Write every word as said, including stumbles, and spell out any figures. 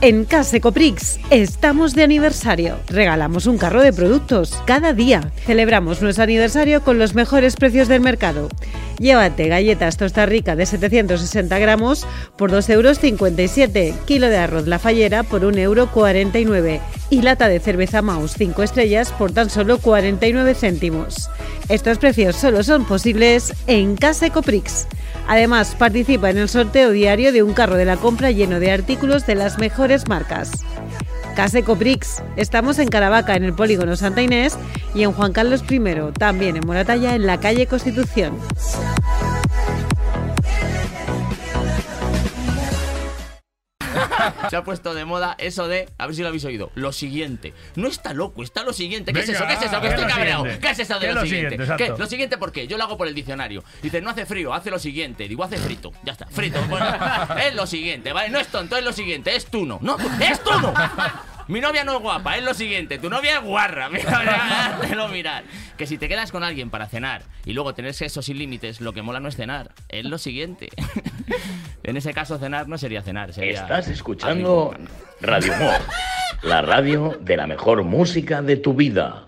En Case Coprix estamos de aniversario. Regalamos un carro de productos cada día. Celebramos nuestro aniversario con los mejores precios del mercado. Llévate galletas Tosta Rica de setecientos sesenta gramos por dos euros cincuenta y siete, kilo de arroz La Fallera por un euro cuarenta y nueve y lata de cerveza Maus cinco estrellas por tan solo cuarenta y nueve céntimos. Estos precios solo son posibles en Case Coprix. Además, participa en el sorteo diario de un carro de la compra lleno de artículos de las mejores marcas. Case Coprix. Estamos en Caravaca, en el Polígono Santa Inés, y en Juan Carlos primero, también en Moratalla, en la calle Constitución. Se ha puesto de moda eso de, a ver si lo habéis oído, lo siguiente. No está loco, está lo siguiente. ¿Qué Venga, es eso? ¿Qué es eso? Que estoy cabreado. ¿Qué es eso de lo, lo siguiente? siguiente ¿Qué? ¿Lo siguiente por qué? Yo lo hago por el diccionario. Dice, no hace frío, hace lo siguiente. Digo, hace frito. Ya está, frito. Bueno, es lo siguiente, ¿vale? No es tonto, es lo siguiente. Es tú no. No, es tú no. Mi novia no es guapa, es lo siguiente. Tu novia es guarra. Mira, déjalo mirar. Que si te quedas con alguien para cenar y luego tener sexo sin límites, lo que mola no es cenar, es lo siguiente. En ese caso, cenar no sería cenar. Sería Estás escuchando Radio Humor, la radio de la mejor música de tu vida.